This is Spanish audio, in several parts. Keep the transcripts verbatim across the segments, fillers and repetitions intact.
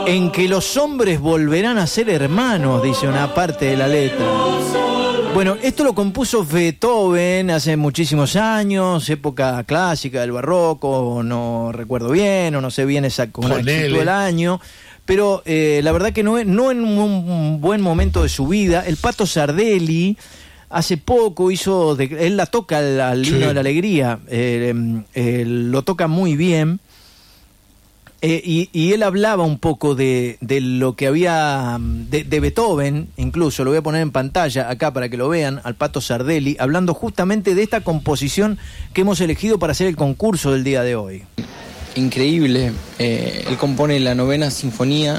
En que los hombres volverán a ser hermanos, dice una parte de la letra. Bueno, esto lo compuso Beethoven hace muchísimos años, época clásica del barroco, no recuerdo bien, o no sé bien esa, con exactitud el año, pero eh, la verdad que no, no en un buen momento de su vida. El Pato Sardelli hace poco hizo, de, él la toca al, al himno sí. de la alegría, eh, eh, lo toca muy bien. Eh, y, y él hablaba un poco de, de lo que había, de, de Beethoven, incluso, lo voy a poner en pantalla acá para que lo vean, al Pato Sardelli, hablando justamente de esta composición que hemos elegido para hacer el concurso del día de hoy. Increíble, eh, él compone la novena sinfonía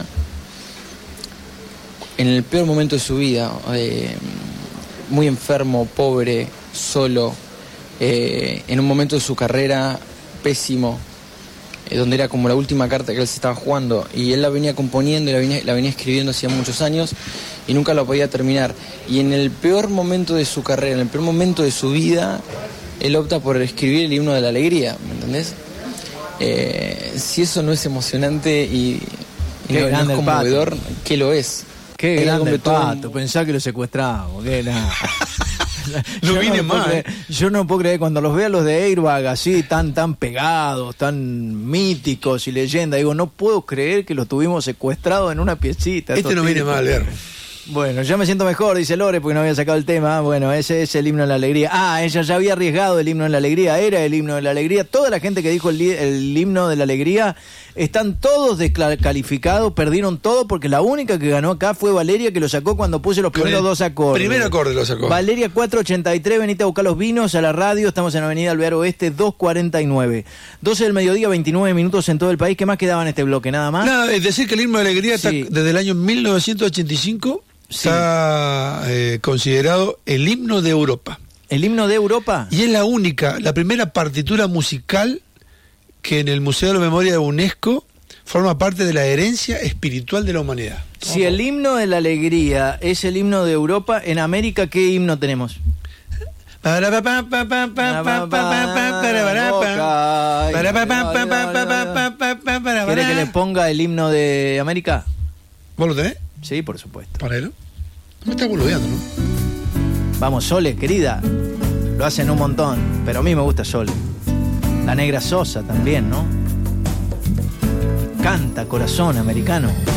en el peor momento de su vida, eh, muy enfermo, pobre, solo, eh, en un momento de su carrera pésimo, donde era como la última carta que él se estaba jugando, y él la venía componiendo y la venía, la venía escribiendo hacía muchos años y nunca la podía terminar. Y en el peor momento de su carrera, en el peor momento de su vida, él opta por escribir el himno de la alegría, ¿me entendés? Eh, si eso no es emocionante y, y no, no es conmovedor, ¿qué lo es? Qué grande el Pato, pensá que lo secuestramos, que nada. No yo vine no más. Creer, yo no puedo creer, cuando los veo a los de Airbag así, tan, tan pegados, tan míticos y leyendas, digo, no puedo creer que los tuvimos secuestrados en una piecita. Este no viene mal, leer. Bueno, ya me siento mejor, dice Lore, porque no había sacado el tema. Bueno, ese es el himno de la alegría. Ah, ella ya había arriesgado el himno de la alegría, era el himno de la alegría. Toda la gente que dijo el, el himno de la alegría están todos descalificados, perdieron todo, porque la única que ganó acá fue Valeria, que lo sacó cuando puse los primeros dos acordes. Primer acorde lo sacó. Valeria cuatro ochenta y tres, venite a buscar los vinos a la radio, estamos en Avenida Alvear Oeste doscientos cuarenta y nueve. doce del mediodía, veintinueve minutos en todo el país. ¿Qué más quedaba en este bloque? ¿Nada más? Nada, es decir que el himno de la alegría sí. está desde el año mil novecientos ochenta y cinco... Sí. Está eh, considerado el himno de Europa. ¿El himno de Europa? Y es la única, la primera partitura musical que en el Museo de la Memoria de UNESCO forma parte de la herencia espiritual de la humanidad. Si el himno de la alegría es el himno de Europa, en América, ¿qué himno tenemos? ¿Querés que le ponga el himno de América? ¿Vos lo tenés? Sí, por supuesto. ¿Para él? No me está boludeando, ¿no? Vamos, Sole, querida. Lo hacen un montón, pero a mí me gusta Sole. La Negra Sosa también, ¿no? Canta, corazón americano.